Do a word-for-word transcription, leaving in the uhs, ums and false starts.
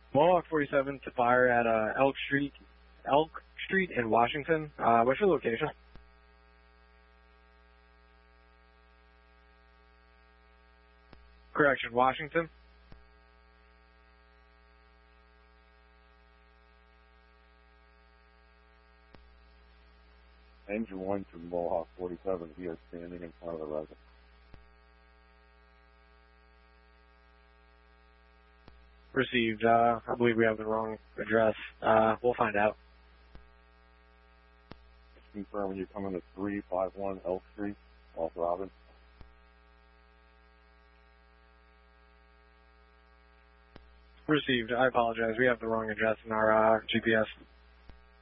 Mohawk forty-seven to fire at uh, Elk Street, Elk Street in Washington. Uh, what's your location? Correction, Washington. Engine one to Mohawk forty-seven. He is standing in front of the resident. Received. Uh, I believe we have the wrong address. Uh, we'll find out. Just confirm when you come into three five one Elk Street, off Robin. Received. I apologize. We have the wrong address in our uh, G P S.